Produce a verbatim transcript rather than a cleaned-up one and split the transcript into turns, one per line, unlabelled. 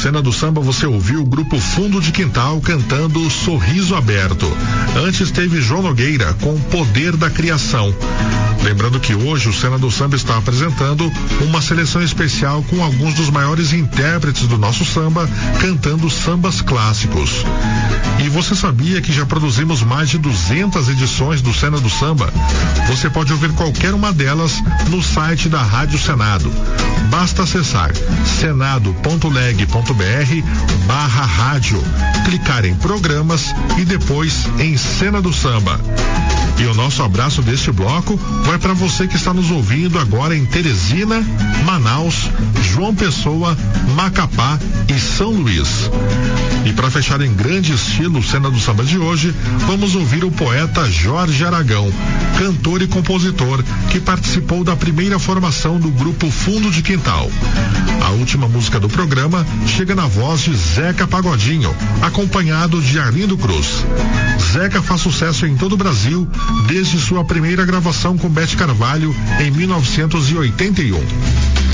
Cena do Samba você ouviu o grupo Fundo de Quintal cantando Sorriso Aberto. Antes teve João Nogueira com Poder da Criação. Lembrando que hoje o Cena do Samba está apresentando uma seleção especial com alguns dos maiores intérpretes do nosso samba cantando sambas clássicos. E você sabia que já produzimos mais de duzentas edições do Cena do Samba? Você pode ouvir qualquer uma delas no site da Rádio Senado. Basta acessar senado ponto leg ponto br barra rádio, clicar em programas e depois em Cena do Samba. E o nosso abraço deste bloco vai para você que está nos ouvindo agora em Teresina, Manaus, João Pessoa, Macapá e São Luís. E para fechar em grande estilo o Cena do Samba de hoje, vamos ouvir o poeta Jorge Aragão, cantor e compositor que participou da primeira formação do grupo Fundo de Quintal. A última música do programa chega na voz de Zeca Pagodinho, acompanhado de Arlindo Cruz. Zeca faz sucesso em todo o Brasil desde sua primeira gravação com Beth Carvalho em mil novecentos e oitenta e um.